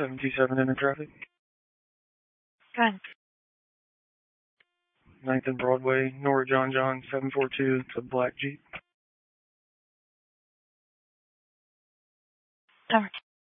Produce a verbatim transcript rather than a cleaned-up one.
seven two seven in traffic. Good. ninth and Broadway, Nora John John, seven four two. It's a black Jeep. Over.